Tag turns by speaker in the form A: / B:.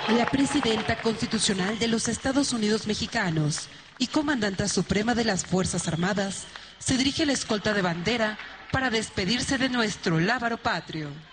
A: La presidenta constitucional de los Estados Unidos mexicanos y comandanta suprema de las Fuerzas Armadas se dirige a la escolta de bandera para despedirse de nuestro lábaro patrio.